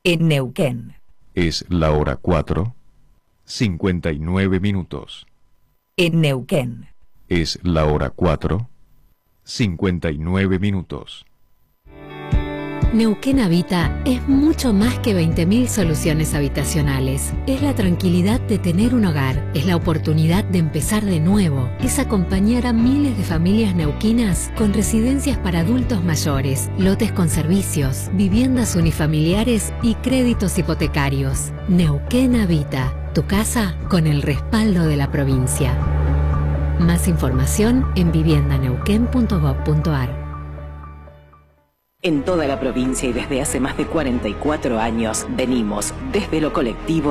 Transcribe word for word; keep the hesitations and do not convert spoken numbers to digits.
En Neuquén. Es la hora cuatro, cincuenta y nueve minutos. En Neuquén. Es la hora cuatro, cincuenta y nueve minutos. Neuquén Habita es mucho más que veinte mil soluciones habitacionales. Es la tranquilidad de tener un hogar, es la oportunidad de empezar de nuevo, es acompañar a miles de familias neuquinas con residencias para adultos mayores, lotes con servicios, viviendas unifamiliares y créditos hipotecarios. Neuquén Habita, tu casa con el respaldo de la provincia. Más información en vivienda neuquén punto gob punto ar. En toda la provincia y desde hace más de cuarenta y cuatro años venimos desde lo colectivo